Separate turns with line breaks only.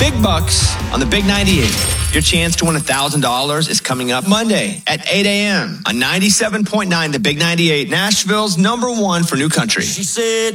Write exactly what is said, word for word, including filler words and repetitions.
Big bucks on the Big ninety-eight. Your chance to win one thousand dollars is coming up Monday at eight a.m. on ninety-seven point nine The Big ninety-eight, Nashville's number one for new country.
She said